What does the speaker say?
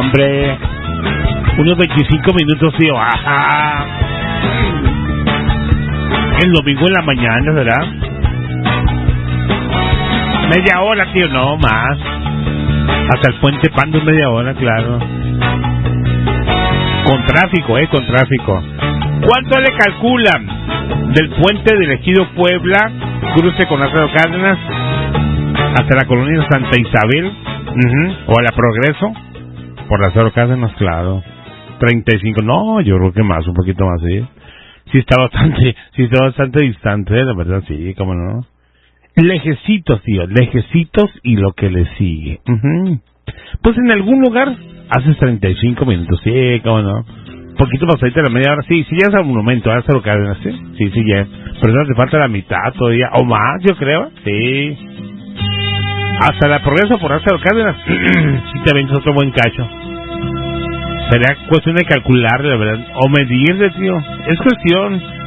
hombre. Unos 25 minutos, tío. Ajá. El domingo en la mañana, ¿verdad? Media hora, tío, no más. Hasta el puente Pando media hora, claro. Con tráfico, con tráfico. ¿Cuánto le calculan del puente del Ejido Puebla, cruce con Lázaro Cárdenas, hasta la colonia Santa Isabel, o a la Progreso, por Lázaro Cárdenas, claro? 35, no, yo creo que más, un poquito más, sí. Sí está bastante distante, la verdad, sí, cómo no. Lejecitos, tío, lejecitos y lo que le sigue. Pues en algún lugar haces 35 minutos, sí, cómo no. Poquito pasadita de la media hora, sí, ya es un momento, hasta lo que hacen, sí, ya. Pero no te falta la mitad todavía, o más, yo creo, sí. Hasta la Progreso por Lázaro Cárdenas, sí te vendes otro buen cacho. Sería cuestión de calcular, la verdad, o medirle, tío. Es cuestión